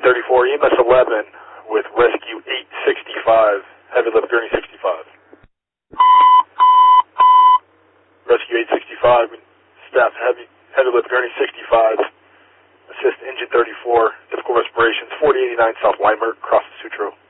Engine 34, EMS 11 with Rescue 865, heavy lift gurney 65. Rescue 865, staff heavy lift gurney 65. Assist Engine 34, difficult respirations, 4089 South Weimer, across the Sutro.